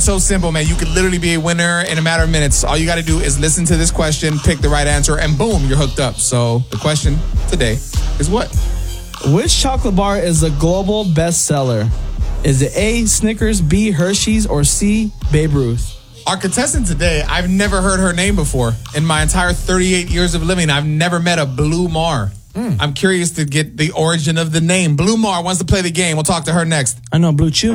So simple, man. You could literally be a winner in a matter of minutes. All you got to do is listen to this question, pick the right answer, and boom, you're hooked up. So the question today is what? Which chocolate bar is a global bestseller? Is it A, Snickers, B, Hershey's, or C, Babe Ruth? Our contestant today, I've never heard her name before. In my entire 38 years of living, I've never met a Blue Mar. I'm curious to get the origin of the name. Blue Mar wants to play the game. We'll talk to her next. I know, Blue Chew.